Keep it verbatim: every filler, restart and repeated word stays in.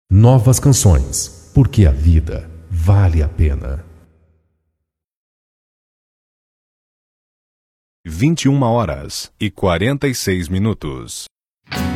Novas canções, porque a vida vale a pena. vinte e uma horas e quarenta e seis minutos.